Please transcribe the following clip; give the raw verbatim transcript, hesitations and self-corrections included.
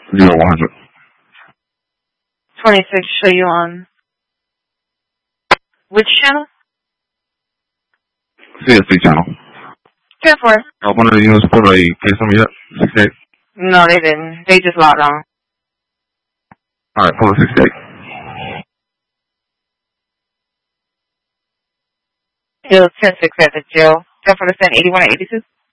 Zero one hundred. twenty-six show you on which channel? C S C channel. ten four. Uh, one of the units put a case on me yet? sixty-eight. No, they didn't. They just logged on. Alright, pull a sixty-eight. It was ten six at the jail. ten four to send eighty-one and eighty-two.